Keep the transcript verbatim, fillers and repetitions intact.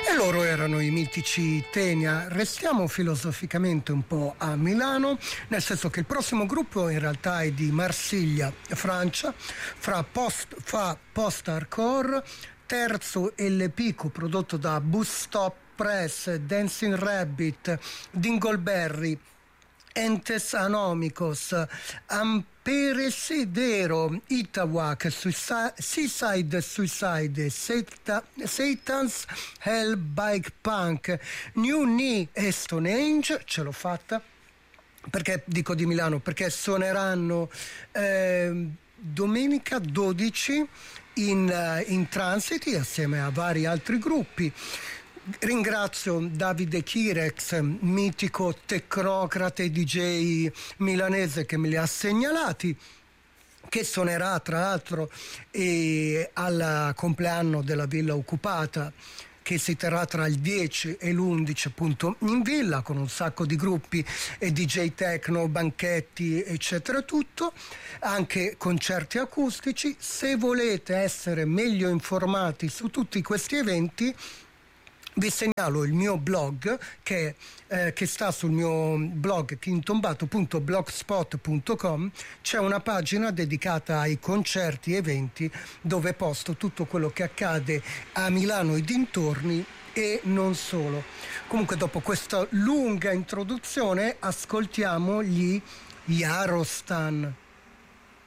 E loro erano i mitici Tenia. Restiamo filosoficamente un po' a Milano, nel senso che il prossimo gruppo in realtà è di Marsiglia, Francia, fra post, fa post-hardcore, terzo L P prodotto da Bus Stop Press, Dancing Rabbit, Dingleberry, Entes Anomicos, Amperesedero, Itawak, Suicide, Seaside Suicide, Sata, Satan's Hell Bike Punk, New Knee e Stone Age. Ce l'ho fatta. Perché dico di Milano? Perché suoneranno eh, domenica dodici in, in Transiti assieme a vari altri gruppi. Ringrazio Davide Chirex, mitico tecnocrate D J milanese, che me li ha segnalati, che suonerà tra l'altro eh, al compleanno della Villa Occupata, che si terrà tra il dieci e l'undici appunto in villa, con un sacco di gruppi e D J techno, banchetti eccetera, tutto, anche concerti acustici. Se volete essere meglio informati su tutti questi eventi, vi segnalo il mio blog che, eh, che sta sul mio blog chintombato punto blogspot punto com. C'è una pagina dedicata ai concerti e eventi dove posto tutto quello che accade a Milano e dintorni e non solo. Comunque, dopo questa lunga introduzione, ascoltiamo gli Yarostan.